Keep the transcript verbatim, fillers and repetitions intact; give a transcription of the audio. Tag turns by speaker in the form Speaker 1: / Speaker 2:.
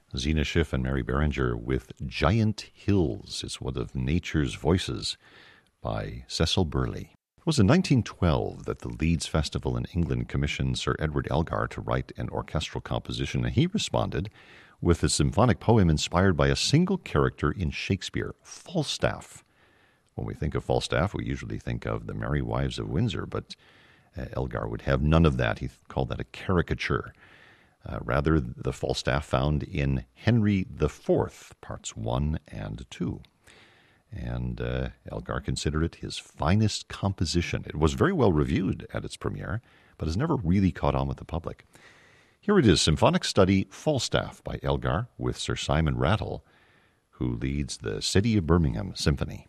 Speaker 1: Zena Schiff and Mary Berenger with Giant Hills. It's one of Nature's Voices by Cecil Burley. It was in nineteen twelve that the Leeds Festival in England commissioned Sir Edward Elgar to write an orchestral composition, and he responded with a symphonic poem inspired by a single character in Shakespeare, Falstaff. When we think of Falstaff, we usually think of the Merry Wives of Windsor, but uh, Elgar would have none of that. He called that a caricature. Uh, rather, the Falstaff found in Henry the Fourth, parts one and two. And uh, Elgar considered it his finest composition. It was very well reviewed at its premiere, but has never really caught on with the public. Here it is, Symphonic Study Falstaff by Elgar with Sir Simon Rattle, who leads the City of Birmingham Symphony.